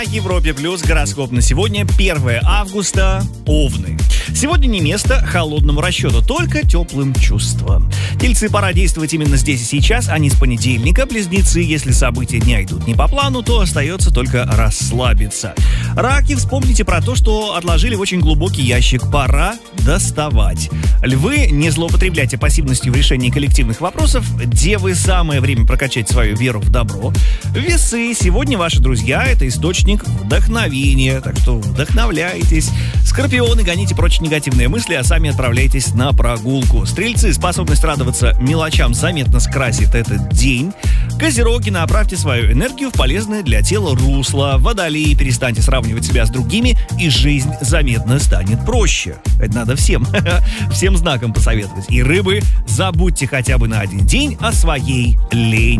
Европе Плюс. Гороскоп на сегодня 1 августа. Овны. Сегодня не место холодному расчету, только теплым чувствам. Тельцы, пора действовать именно здесь и сейчас, а не с понедельника. Близнецы, если события дня идут не по плану, то остается только расслабиться. Раки, вспомните про то, что отложили в очень глубокий ящик. Пора доставать. Львы, не злоупотребляйте пассивностью в решении коллективных вопросов. Девы, самое время прокачать свою веру в добро. Весы, сегодня ваши друзья — это источник вдохновения, так что вдохновляйтесь. Скорпионы, гоните прочь негативные мысли, а сами отправляйтесь на прогулку. Стрельцы, способность радоваться мелочам заметно скрасит этот день. Козероги, направьте свою энергию в полезное для тела русло. Водолеи, перестаньте сравнивать себя с другими, и жизнь заметно станет проще. Это надо всем знаком посоветовать. И рыбы, забудьте хотя бы на один день о своей лени.